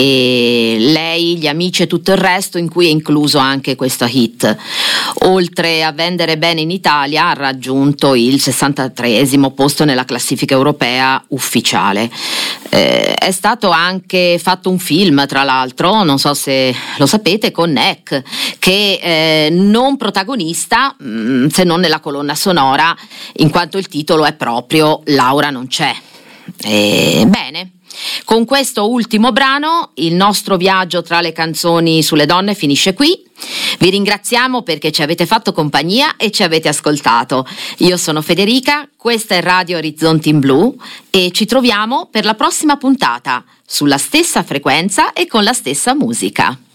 e Lei, Gli amici e tutto il resto, in cui è incluso anche questo hit. Oltre a vendere bene in Italia, ha raggiunto il 63esimo posto nella classifica europea ufficiale. È stato anche fatto un film, tra l'altro, non so se lo sapete, con Neck, che non protagonista se non nella colonna sonora, in quanto il titolo è proprio Laura non c'è. Bene, con questo ultimo brano il nostro viaggio tra le canzoni sulle donne finisce qui. Vi ringraziamo perché ci avete fatto compagnia e ci avete ascoltato. Io sono Federica, questa è Radio Orizzonti in Blu e ci troviamo per la prossima puntata sulla stessa frequenza e con la stessa musica.